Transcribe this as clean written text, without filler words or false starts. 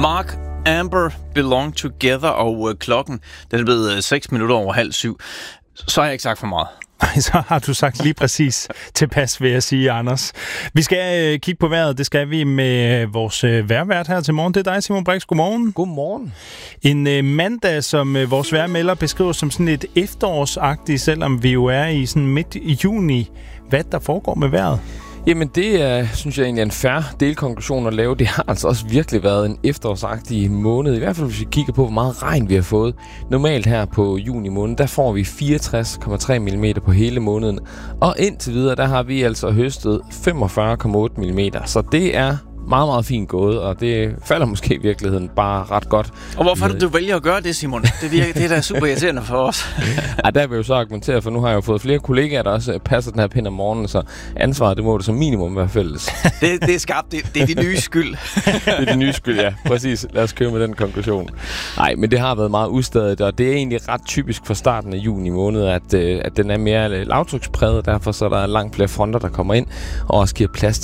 Mark Amber Belong Together, og klokken den er blevet 6 minutter over 6:30. Så har jeg ikke sagt for meget. Så har du sagt lige præcis tilpas, vil jeg sige, Anders. Vi skal kigge på vejret. Det skal vi med vores vejrvært her til morgen. Det er dig, Simon Brix. Godmorgen. Godmorgen. En mandag, som vores vejrmelder beskriver som sådan et efterårsagtigt, selvom vi jo er i sådan midt i juni. Hvad der foregår med vejret? Jamen det er, synes jeg egentlig er en fair delkonklusion at lave. Det har altså også virkelig været en efterårsagtig måned. I hvert fald hvis vi kigger på, hvor meget regn vi har fået. Normalt her på juni måned, der får vi 64,3 mm på hele måneden. Og indtil videre, der har vi altså høstet 45,8 mm. Så det er meget, meget fint gået, og det falder måske i virkeligheden bare ret godt. Og hvorfor du vælger at gøre det, Simon? Det er da super irriterende for os. Ja, der vil jeg jo så argumentere, for nu har jeg jo fået flere kollegaer, der også passer den her pind om morgenen, så ansvaret, det må det som minimum være fælles. Det er skarpt. Det er de nye skyld. Det er de nye skyld, ja. Præcis. Lad os køre med den konklusion. Nej, men det har været meget udstadigt, og det er egentlig ret typisk for starten af juni måned, at den er mere lavtrykspræget, derfor så er der langt flere fronter, der kommer ind, og også giver plads